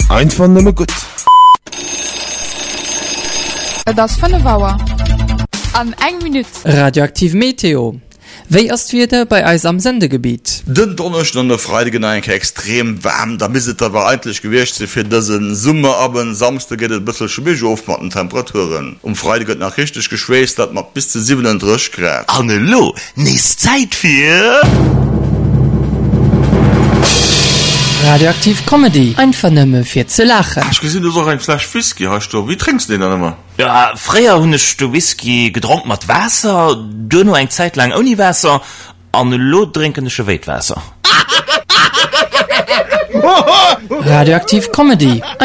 Einfach nimmer gut. Das von der Bauer. An 1 Minute. Radioaktiv Meteo. Wéi ass wieder bei eis am Sendegebiet? Den Donnerstag an der Freitag enke extrem warm, da misset aber eigentlich gewicht se fir dëssen Summe aben Samstag geht et bisssel schwich auf mat den Temperaturen. Freitag gëtt nach richtig geschwéist, dat mat bis zu 37 Grad. Hallo, nächst Zeit für Radioaktiv Comedy. Einfach nëmme fir ze lachen. Ich gesinn du auch ein Flasch Whisky hast du. Wie trinkst du den dann immer? ja, freier hunnech du Whisky getrunken mat Wasser, du nur eng Zeit lang ohne Wasser, an lotdrinkenische Weitwasser. Radioaktiv Comedy.